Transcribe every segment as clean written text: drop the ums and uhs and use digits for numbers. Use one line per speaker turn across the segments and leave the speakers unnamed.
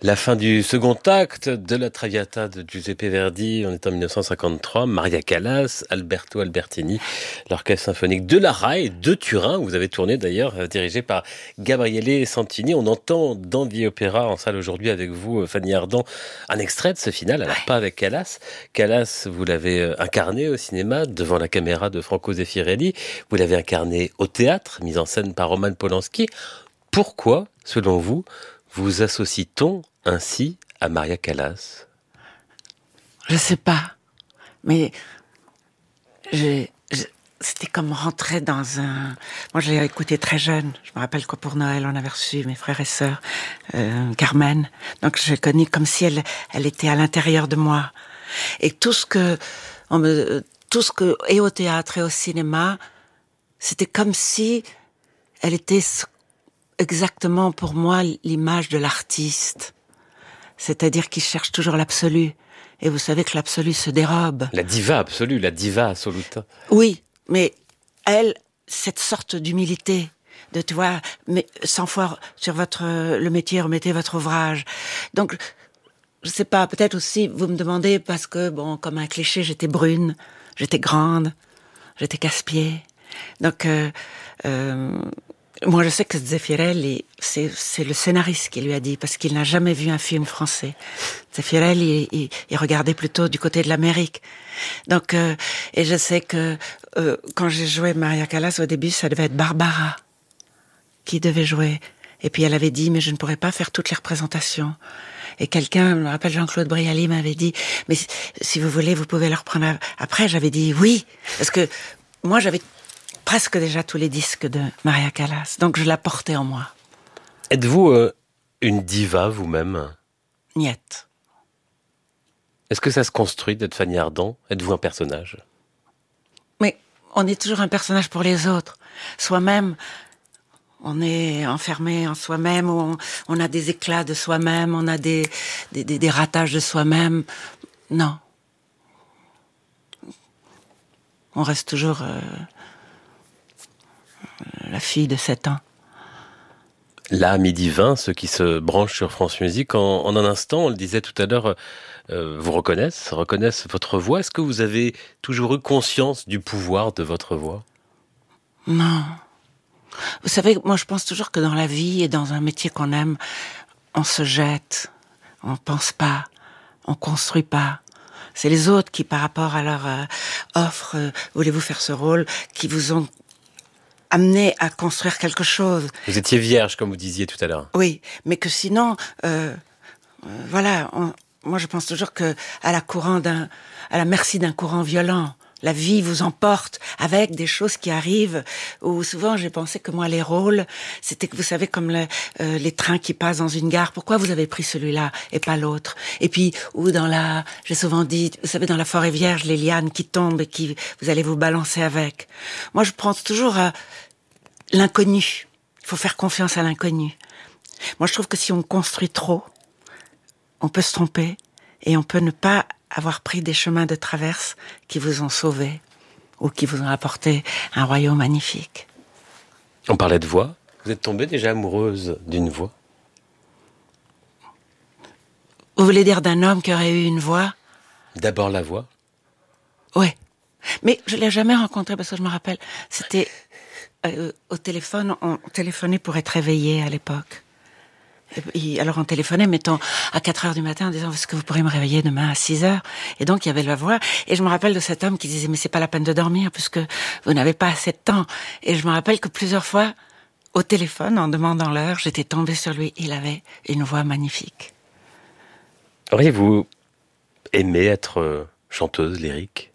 La fin du second acte de la Traviata de Giuseppe Verdi, on est en 1953, Maria Callas, Alberto Albertini, l'orchestre symphonique de la RAI de Turin, où vous avez tourné d'ailleurs, dirigé par Gabriele Santini. On entend dans The Opera en salle aujourd'hui avec vous, Fanny Ardant, un extrait de ce final, alors pas avec Callas. Callas, vous l'avez incarné au cinéma, devant la caméra de Franco Zeffirelli, vous l'avez incarné au théâtre, mise en scène par Roman Polanski. Pourquoi, selon vous, vous associe-t-on ainsi à Maria Callas?
Je sais pas, mais c'était comme rentrer dans un... Moi, je l'ai écouté très jeune. Je me rappelle que pour Noël, on avait reçu, mes frères et sœurs, Carmen. Donc, je l'ai connue comme si elle était à l'intérieur de moi. Et tout ce que, et au théâtre et au cinéma, c'était comme si elle était exactement pour moi l'image de l'artiste. C'est-à-dire qu'il cherche toujours l'absolu. Et vous savez que l'absolu se dérobe.
La diva absolue, la diva assoluta.
Oui, mais elle, cette sorte d'humilité, de, tu vois, mais 100 fois sur le métier, remettez votre ouvrage. Donc, je sais pas, peut-être aussi, vous me demandez, parce que, bon, comme un cliché, j'étais brune, j'étais grande, j'étais casse-pied. Donc, moi, je sais que Zeffirelli, c'est le scénariste qui lui a dit, parce qu'il n'a jamais vu un film français. Zeffirelli, il regardait plutôt du côté de l'Amérique. Donc, et je sais que quand j'ai joué Maria Callas, au début, ça devait être Barbara qui devait jouer. Et puis elle avait dit, mais je ne pourrais pas faire toutes les représentations. Et quelqu'un, je me rappelle Jean-Claude Brialy, m'avait dit, mais si vous voulez, vous pouvez le reprendre après. J'avais dit oui, parce que moi, j'avais presque déjà tous les disques de Maria Callas, donc je la portais en moi.
Êtes-vous une diva vous-même?
Niet.
Est-ce que ça se construit d'être Fanny Ardant? Êtes-vous un personnage?
Mais on est toujours un personnage pour les autres. Soi-même, on est enfermé en soi-même, on a des éclats de soi-même, on a des ratages de soi-même. Non. On reste toujours la fille de 7 ans.
Là, midi 20, ceux qui se branchent sur France Musique, en un instant, on le disait tout à l'heure, vous reconnaissent votre voix. Est-ce que vous avez toujours eu conscience du pouvoir de votre voix?
Non. Vous savez, moi je pense toujours que dans la vie et dans un métier qu'on aime, on se jette, on pense pas, on construit pas. C'est les autres qui, par rapport à leur offre, voulez-vous faire ce rôle, qui vous ont amené à construire quelque chose.
Vous étiez vierge, comme vous disiez tout à l'heure.
Oui, mais que sinon, voilà, moi je pense toujours que à la merci d'un courant violent, la vie vous emporte avec des choses qui arrivent, où souvent j'ai pensé que moi les rôles, c'était que vous savez comme les trains qui passent dans une gare, pourquoi vous avez pris celui-là et pas l'autre? Et puis, ou j'ai souvent dit, vous savez dans la forêt vierge, les lianes qui tombent et qui vous allez vous balancer avec. Moi je pense toujours à l'inconnu. Il faut faire confiance à l'inconnu. Moi je trouve que si on construit trop, on peut se tromper et on peut ne pas avoir pris des chemins de traverse qui vous ont sauvé ou qui vous ont apporté un royaume magnifique.
On parlait de voix. Vous êtes tombée déjà amoureuse d'une voix?
Vous voulez dire d'un homme qui aurait eu une voix?
D'abord la voix?
Oui. Mais je l'ai jamais rencontré parce que je me rappelle, c'était au téléphone, on téléphonait pour être réveillé à l'époque. Et alors on téléphonait, mettons, à 4 heures du matin en disant, est-ce que vous pourrez me réveiller demain à 6 heures? Et donc il y avait la voix. Et je me rappelle de cet homme qui disait, mais c'est pas la peine de dormir puisque vous n'avez pas assez de temps. Et je me rappelle que plusieurs fois, au téléphone, en demandant l'heure, j'étais tombée sur lui. Il avait une voix magnifique.
Auriez-vous aimé être chanteuse lyrique?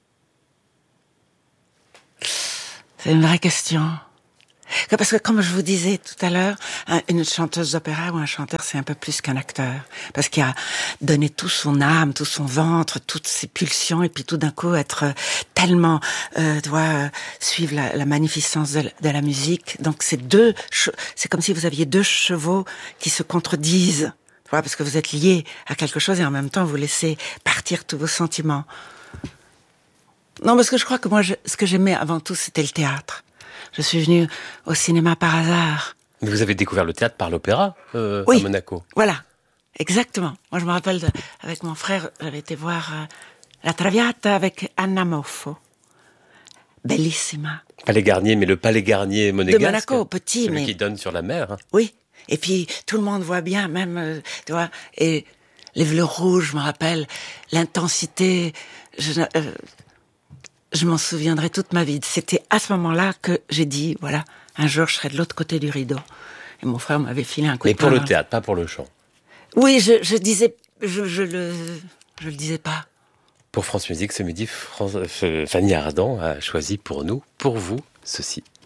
C'est une vraie question. Parce que comme je vous disais tout à l'heure, une chanteuse d'opéra ou un chanteur, c'est un peu plus qu'un acteur. Parce qu'il a donné tout son âme, tout son ventre, toutes ses pulsions, et puis tout d'un coup être tellement, doit suivre la magnificence de la musique. Donc c'est comme si vous aviez 2 chevaux qui se contredisent. Voilà, parce que vous êtes liés à quelque chose et en même temps vous laissez partir tous vos sentiments. Non, parce que je crois que moi, ce que j'aimais avant tout, c'était le théâtre. Je suis venue au cinéma par hasard.
Vous avez découvert le théâtre par l'opéra
oui,
à Monaco.
Voilà. exactement. Moi, je me rappelle, avec mon frère, j'avais été voir La Traviata avec Anna Moffo. Bellissima.
Palais Garnier, mais le Palais Garnier monégasque.
De Monaco, petit,
celui
mais...
qui donne sur la mer. Hein.
Oui. Et puis, tout le monde voit bien, même, tu vois, et les bleus rouges, je me rappelle, l'intensité, je m'en souviendrai toute ma vie. C'était à ce moment-là que j'ai dit, voilà, un jour, je serai de l'autre côté du rideau. Et mon frère m'avait filé un coup de poing.
Mais pour le théâtre, pas pour le chant.
Oui, je disais, je le disais pas.
Pour France Musique, ce midi, Fanny Ardant a choisi pour nous, pour vous, ceci.